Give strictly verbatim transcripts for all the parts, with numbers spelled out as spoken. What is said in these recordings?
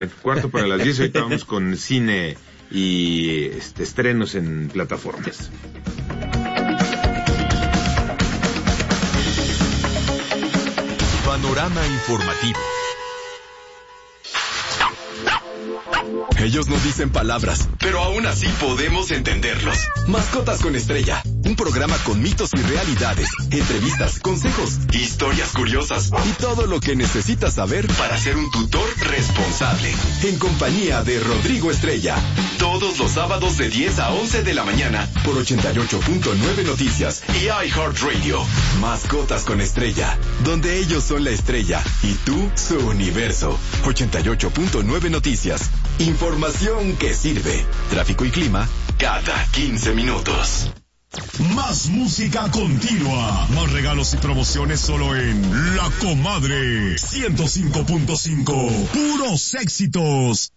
Cuarto para las diez, ahorita vamos con cine y este, estrenos en plataformas. Panorama informativo. Ellos no dicen palabras, pero aún así podemos entenderlos. Mascotas con Estrella, un programa con mitos y realidades, entrevistas, consejos, historias curiosas y todo lo que necesitas saber para ser un tutor responsable. En compañía de Rodrigo Estrella, todos los sábados de diez a once de la mañana por ochenta y ocho punto nueve Noticias y iHeartRadio. Mascotas con Estrella, donde ellos son la estrella y tú su universo. ochenta y ocho punto nueve Noticias. Información que sirve. Tráfico y clima cada quince minutos. Más música continua. Más regalos y promociones solo en La Comadre. ciento cinco punto cinco. Puros éxitos.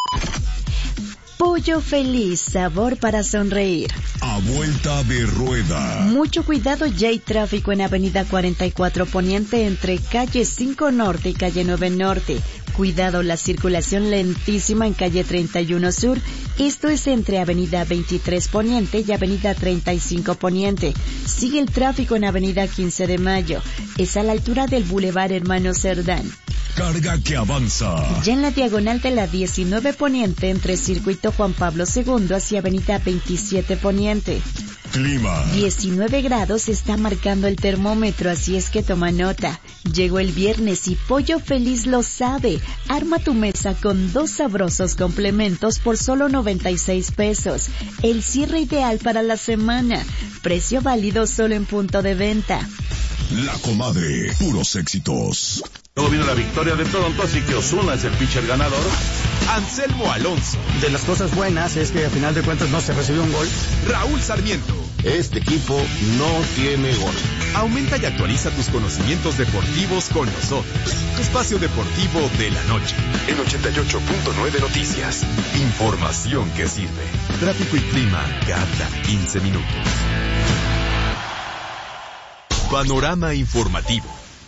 Pollo Feliz, sabor para sonreír. A vuelta de rueda. Mucho cuidado, ya hay tráfico en Avenida cuarenta y cuatro Poniente entre calle cinco Norte y calle nueve Norte. Cuidado, la circulación lentísima en calle treinta y uno Sur. Esto es entre Avenida veintitrés Poniente y Avenida treinta y cinco Poniente. Sigue el tráfico en Avenida quince de Mayo. Es a la altura del Boulevard Hermano Cerdán. Carga que avanza. Ya en la diagonal de la diecinueve Poniente entre Circuito Juan Pablo segundo hacia Avenida veintisiete Poniente. Clima. diecinueve grados está marcando el termómetro, así es que toma nota. Llegó el viernes y Pollo Feliz lo sabe. Arma tu mesa con dos sabrosos complementos por solo noventa y seis pesos. El cierre ideal para la semana. Precio válido solo en punto de venta. La Comadre, puros éxitos. Luego vino la victoria de Toronto, así que Ozuna es el pitcher ganador. Anselmo Alonso. De las cosas buenas es que a final de cuentas no se recibió un gol. Raúl Sarmiento. Este equipo no tiene gol. Aumenta y actualiza tus conocimientos deportivos con nosotros. Tu espacio deportivo de la noche. En ochenta y ocho punto nueve Noticias. Información que sirve. Tráfico y clima cada quince minutos. Panorama informativo.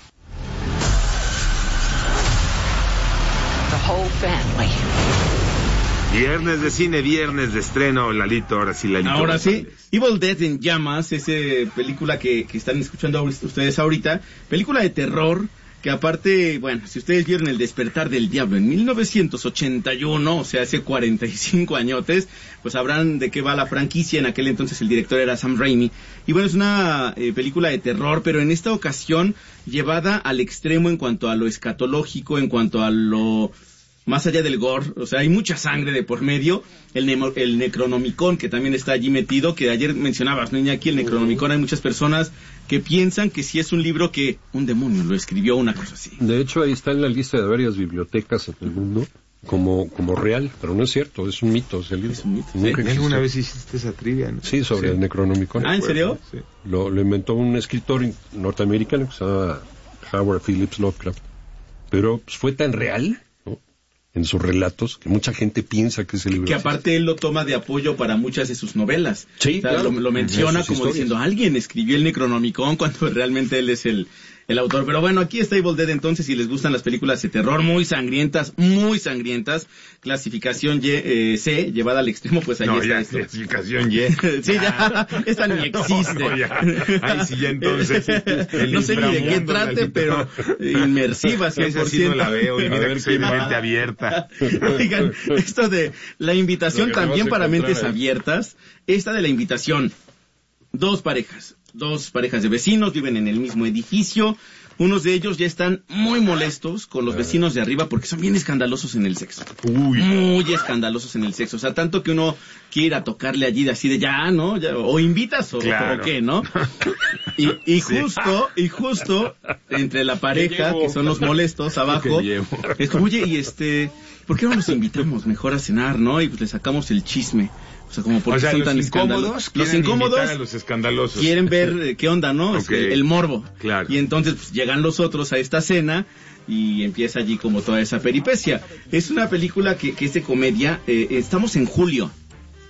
Viernes de cine, viernes de estreno, Lalito, ahora sí, Lalito. Ahora sí, Evil Dead en Llamas, esa película que, que están escuchando ustedes ahorita, película de terror, que aparte, bueno, si ustedes vieron El Despertar del Diablo en mil novecientos ochenta y uno, o sea, hace cuarenta y cinco añotes, pues sabrán de qué va la franquicia. En aquel entonces el director era Sam Raimi. Y bueno, es una eh, película de terror, pero en esta ocasión llevada al extremo en cuanto a lo escatológico, en cuanto a lo más allá del gore. O sea, hay mucha sangre de por medio. El, nemo, el Necronomicon, que también está allí metido, que ayer mencionabas, ¿no, Iñaki? El Necronomicon, hay muchas personas que piensan que si es un libro que un demonio lo escribió, una cosa así. De hecho, ahí está en la lista de varias bibliotecas en el mundo como como real, pero no es cierto, es un mito. Es, el libro. Es un mito. ¿Sí? ¿Alguna vez hiciste esa trivia, no? Sí, sobre sí. el Necronomicon. Ah, ¿en serio? Sí. Lo, lo inventó un escritor norteamericano que se llama Howard Phillips Lovecraft. Pero pues, fue tan real, ¿no?, en sus relatos, que mucha gente piensa que ese libro que existe. Aparte él lo toma de apoyo para muchas de sus novelas. Sí, o sea, claro. lo, lo menciona como historias. diciendo, alguien escribió el Necronomicon, cuando realmente él es el, el autor. Pero bueno, aquí está Evil Dead entonces, si les gustan las películas de terror muy sangrientas, muy sangrientas, clasificación Y, eh, C, llevada al extremo, pues ahí no, está ya, esto. Clasificación Y. Sí, ya, esta ni existe. No, no, ya. Ahí sí ya entonces. No sé ni de qué trate, pero inmersiva, cien por ciento. Esa sí no la veo, y mira que soy de mente abierta. Oigan, esto de la invitación también para mentes abiertas, esta de la invitación, dos parejas, dos parejas de vecinos viven en el mismo edificio. Unos de ellos ya están muy molestos con los vecinos de arriba porque son bien escandalosos en el sexo. Uy. Muy escandalosos en el sexo. O sea, tanto que uno quiere ir a tocarle allí de así de ya, ¿no? Ya, o invitas o, claro. o qué, ¿no? Y, y justo, sí. y justo entre la pareja, que son los molestos abajo, es, oye, y este, ¿por qué no los invitamos mejor a cenar, no? Y pues le sacamos el chisme. O sea, como porque o sea, son los tan incómodos, los incómodos a los escandalosos. quieren ver eh, qué onda, ¿no? Okay. El, el morbo. Claro. Y entonces pues, llegan los otros a esta cena y empieza allí como toda esa peripecia. Es una película que, que es de comedia. Eh, estamos en julio.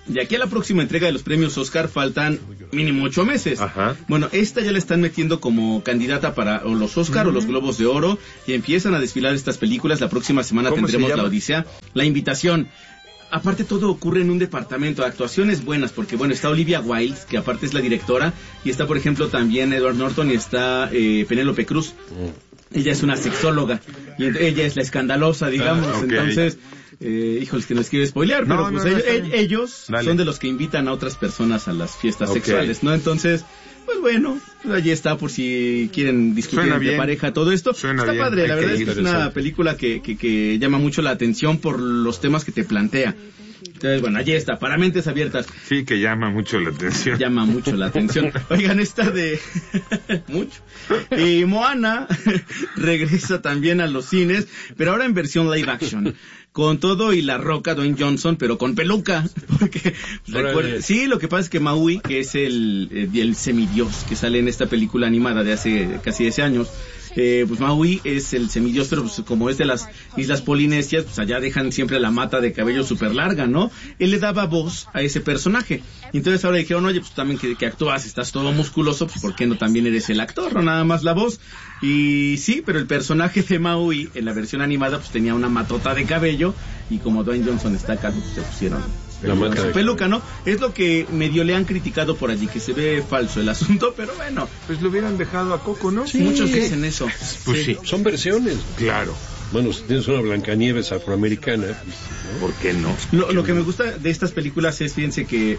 de aquí a la próxima entrega de los premios Oscar faltan mínimo ocho meses. Ajá. Bueno, esta ya la están metiendo como candidata para o los Oscar uh-huh. o los Globos de Oro, y empiezan a desfilar estas películas. La próxima semana tendremos La Odisea, La Invitación. Aparte, todo ocurre en un departamento de actuaciones buenas, porque bueno, está Olivia Wilde, que aparte es la directora, y está por ejemplo también Edward Norton, y está eh, Penélope Cruz. Mm. Ella es una sexóloga, y ella es la escandalosa, digamos. Ah, okay. Entonces, eh, híjoles, que no les quiero spoilear, no, pero pues no, no, ellos, no, ellos son de los que invitan a otras personas a las fiestas okay. sexuales, ¿no? Entonces, pues bueno, pues allí está por si quieren discutir de pareja todo esto. Suena está bien. Padre, la verdad es que es una película que, que, que llama mucho la atención por los temas que te plantea. Entonces, bueno, allí está, para mentes abiertas. Sí, que llama mucho la atención. Llama mucho la atención. Oigan, esta de... mucho. Y Moana regresa también a los cines, pero ahora en versión live action. Con todo y La Roca, Dwayne Johnson, pero con peluca. Porque, recuerda, sí, lo que pasa es que Maui, que es el, el, el semidios que sale en esta película animada de hace casi diez años, eh, pues Maui es el semidios, pero pues como es de las islas polinesias, pues allá dejan siempre la mata de cabello súper larga, ¿no? Él le daba voz a ese personaje. Y entonces ahora dijeron, oye, pues también que, que actúas, estás todo musculoso, pues ¿por qué no también eres el actor, no nada más la voz? Y sí, pero el personaje de Maui en la versión animada pues tenía una matota de cabello, y como Dwayne Johnson está acá, pues se pusieron la mata de peluca, ¿no? Es lo que medio le han criticado por allí, que se ve falso el asunto, pero bueno. Pues lo hubieran dejado a Coco, ¿no? Sí. Muchos dicen eso. Pues sí. sí. Son versiones. Claro. Bueno, si tienes una Blancanieves afroamericana, ¿no? ¿Por qué no? Lo, lo que me gusta de estas películas es, fíjense que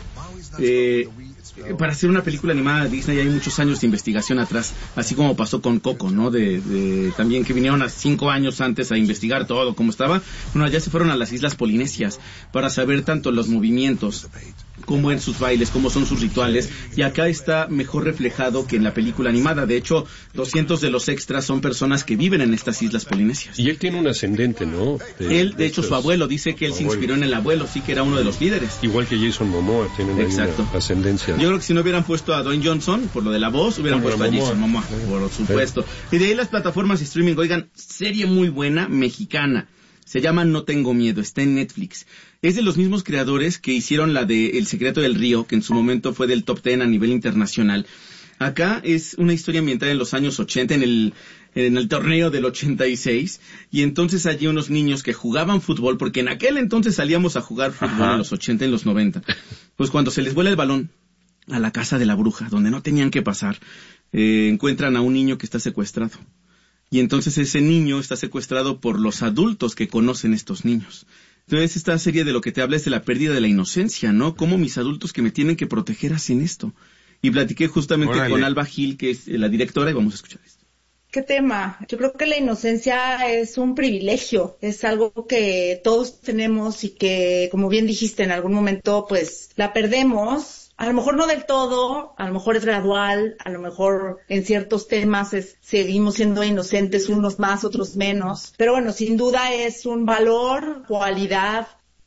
eh, para hacer una película animada de Disney hay muchos años de investigación atrás, así como pasó con Coco, ¿no? De, de también que vinieron a cinco años antes a investigar todo cómo estaba. Bueno, ya se fueron a las islas polinesias para saber tanto los movimientos, cómo en sus bailes, cómo son sus rituales, y acá está mejor reflejado que en la película animada. De hecho, doscientos de los extras son personas que viven en estas islas polinesias. Y él tiene un ascendente, ¿no? De, él, de, de hecho, estos... su abuelo dice que él se inspiró en el abuelo, sí, que era uno de los líderes. Igual que Jason Momoa, tienen una ascendencia. Yo creo que si no hubieran puesto a Dwayne Johnson, por lo de la voz, hubieran por puesto a Jason Momoa, por supuesto. Sí. Y de ahí las plataformas de streaming, oigan, serie muy buena, mexicana. Se llama No Tengo Miedo, está en Netflix. Es de los mismos creadores que hicieron la de El Secreto del Río, que en su momento fue del top diez a nivel internacional. Acá es una historia ambientada en los años ochenta, en el, en el torneo del ochenta y seis, y entonces allí unos niños que jugaban fútbol, porque en aquel entonces salíamos a jugar fútbol. Ajá. En los ochenta y en los noventa. Pues cuando se les vuela el balón a la casa de la bruja, donde no tenían que pasar, eh, encuentran a un niño que está secuestrado. Y entonces ese niño está secuestrado por los adultos que conocen estos niños. Entonces esta serie de lo que te habla es de la pérdida de la inocencia, ¿no? Cómo mis adultos que me tienen que proteger hacen esto. Y platiqué justamente Órale. con Alba Gil, que es la directora, y vamos a escuchar esto. ¿Qué tema? Yo creo que la inocencia es un privilegio, es algo que todos tenemos y que, como bien dijiste, en algún momento pues la perdemos. A lo mejor no del todo, a lo mejor es gradual, a lo mejor en ciertos temas es, seguimos siendo inocentes unos más, otros menos. Pero bueno, sin duda es un valor, cualidad.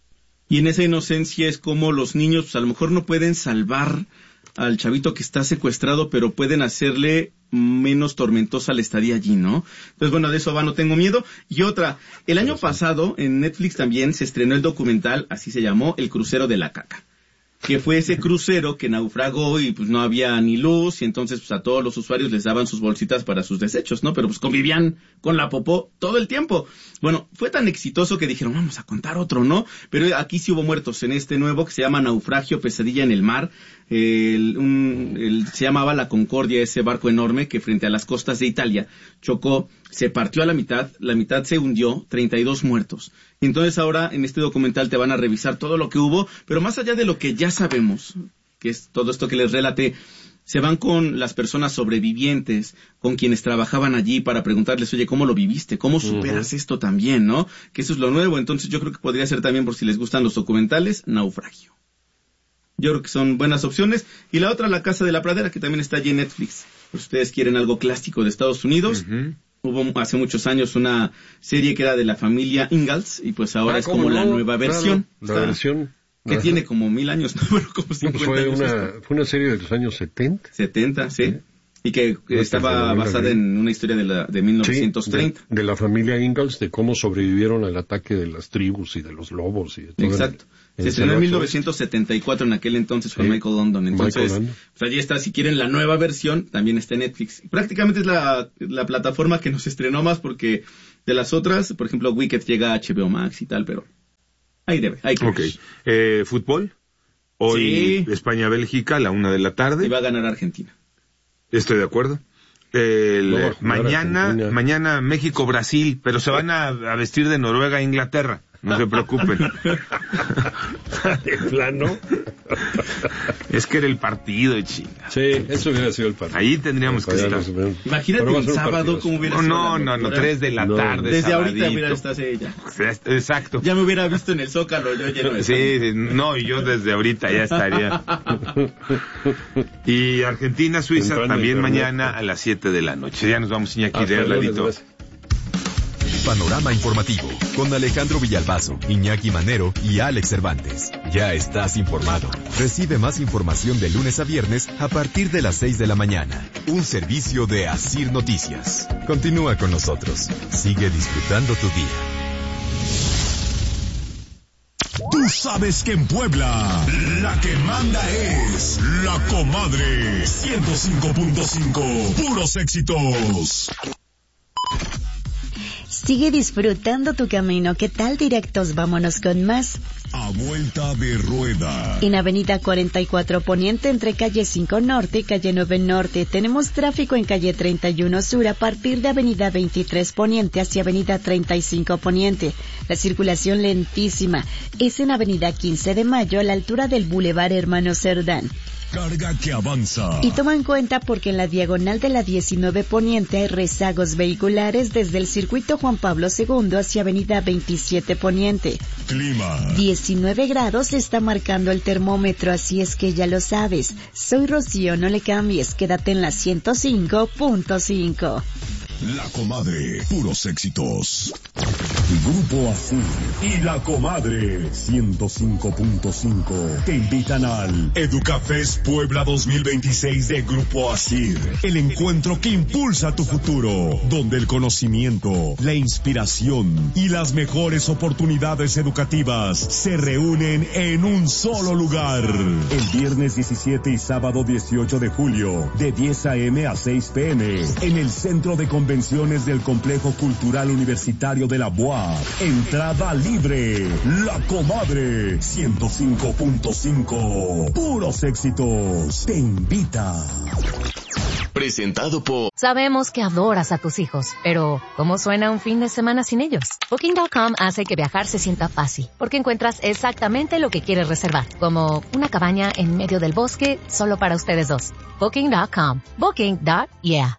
Y en esa inocencia es como los niños, pues a lo mejor no pueden salvar al chavito que está secuestrado, pero pueden hacerle menos tormentosa la estadía allí, ¿no? Entonces, bueno, de eso va No Tengo Miedo. Y otra, el año pasado en Netflix también se estrenó el documental, así se llamó, El Crucero de la Caca, que fue ese crucero que naufragó y pues no había ni luz, y entonces pues a todos los usuarios les daban sus bolsitas para sus desechos, ¿no? Pero pues convivían con la popó todo el tiempo. Bueno, fue tan exitoso que dijeron, vamos a contar otro, ¿no? Pero aquí sí hubo muertos en este nuevo que se llama Naufragio, Pesadilla en el Mar. El, un, el, se llamaba La Concordia, ese barco enorme que frente a las costas de Italia chocó, se partió a la mitad, la mitad se hundió, treinta y dos muertos. Entonces ahora en este documental te van a revisar todo lo que hubo, pero más allá de lo que ya sabemos, que es todo esto que les relaté, se van con las personas sobrevivientes, con quienes trabajaban allí para preguntarles, oye, ¿cómo lo viviste? ¿Cómo superas uh-huh. esto también, no? Que eso es lo nuevo. Entonces yo creo que podría ser también, por si les gustan los documentales, Naufragio. Yo creo que son buenas opciones. Y la otra, La Casa de la Pradera, que también está allí en Netflix. Pues ustedes quieren algo clásico de Estados Unidos. Uh-huh. Hubo hace muchos años una serie que era de la familia Ingalls, y pues ahora ah, es como no? la nueva versión. Claro, la versión. Que Ajá. tiene como mil años, ¿no? Pero como cincuenta no, pues fue años. Una, fue una serie de los años setenta. setenta, sí. sí. Y que No, estaba no, basada no, en una historia de la de mil novecientos treinta. Sí, de, de la familia Ingalls, de cómo sobrevivieron al ataque de las tribus y de los lobos. Y de todo. Exacto. El, Se estrenó en mil novecientos setenta y cuatro en aquel entonces con sí. Michael London. Entonces, Michael London. pues allí está. Si quieren la nueva versión, también está en Netflix. Prácticamente es la, la plataforma que nos estrenó más porque de las otras, por ejemplo, Wicked llega a H B O Max y tal, pero ahí debe, hay que Ok. ver. Eh, ¿Fútbol? Hoy Sí. España-Bélgica a la una de la tarde. Y va a ganar Argentina. Estoy de acuerdo. El, No va a jugar mañana, Argentina. mañana México-Brasil, pero se van a, a vestir de Noruega a Inglaterra. No se preocupen. De plano. Es que era el partido, chinga. Sí, eso hubiera sido el partido. Ahí tendríamos que estar. Imagínate Pero va a un ser un sábado partidazo. como hubiera No, sido. no, la no, no, locura. tres de la No. tarde, Desde ahorita sabadito. hubiera estado ella. Exacto. Ya me hubiera visto en el Zócalo yo lleno de Sí, sí, no, y yo desde ahorita ya estaría. Y Argentina-Suiza Entrando también en internet. mañana a las siete de la noche. Ya nos vamos, Iñaki, Hasta de luego, ladito. gracias. Panorama informativo con Alejandro Villalbazo, Iñaki Manero y Alex Cervantes. Ya estás informado. Recibe más información de lunes a viernes a partir de las seis de la mañana. Un servicio de Asir Noticias. Continúa con nosotros. Sigue disfrutando tu día. Tú sabes que en Puebla, la que manda es La Comadre ciento cinco punto cinco. Puros éxitos. Sigue disfrutando tu camino. ¿Qué tal, directos? Vámonos con más. A vuelta de rueda. En Avenida cuarenta y cuatro Poniente, entre calle cinco Norte y calle nueve Norte, tenemos tráfico en calle treinta y uno Sur a partir de Avenida veintitrés Poniente hacia Avenida treinta y cinco Poniente. La circulación lentísima es en Avenida quince de Mayo a la altura del Boulevard Hermano Cerdán. Carga que avanza. Y toma en cuenta porque en la diagonal de la diecinueve Poniente hay rezagos vehiculares desde el circuito Juan Pablo segundo hacia Avenida veintisiete Poniente. Clima. diecinueve grados está marcando el termómetro, así es que ya lo sabes. Soy Rocío, no le cambies, quédate en la ciento cinco punto cinco. La Comadre, puros éxitos. Grupo Azul y La Comadre ciento cinco punto cinco te invitan al Educafest Puebla dos mil veintiséis de Grupo Asir, el encuentro que impulsa tu futuro, donde el conocimiento, la inspiración y las mejores oportunidades educativas se reúnen en un solo lugar. El viernes diecisiete y sábado dieciocho de julio, de diez a eme a seis pe eme, en el Centro de Convenciones del Complejo Cultural Universitario de la B U A. Entrada libre. La Comadre ciento cinco punto cinco. Puros éxitos. Te invita. Presentado por... Sabemos que adoras a tus hijos, pero ¿cómo suena un fin de semana sin ellos? Booking punto com hace que viajar se sienta fácil, porque encuentras exactamente lo que quieres reservar, como una cabaña en medio del bosque solo para ustedes dos. Booking punto com. Booking. Yeah.